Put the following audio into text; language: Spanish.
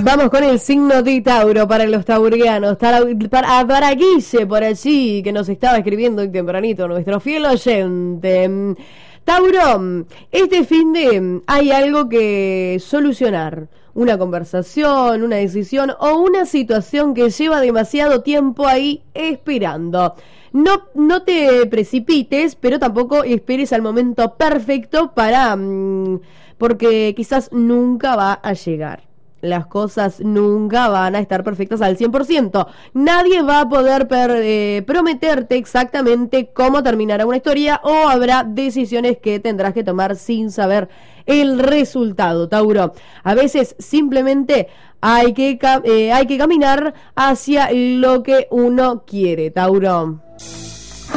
Vamos con el signo de Tauro para los taurianos, para Guille por allí, que nos estaba escribiendo hoy tempranito, nuestro fiel oyente. Tauro, este finde hay algo que solucionar, una conversación, una decisión o una situación que lleva demasiado tiempo ahí esperando. No te precipites, pero tampoco esperes al momento perfecto porque quizás nunca va a llegar. Las cosas nunca van a estar perfectas al 100%. Nadie va a poder prometerte exactamente cómo terminará una historia o habrá decisiones que tendrás que tomar sin saber el resultado, Tauro. A veces simplemente hay que caminar hacia lo que uno quiere, Tauro.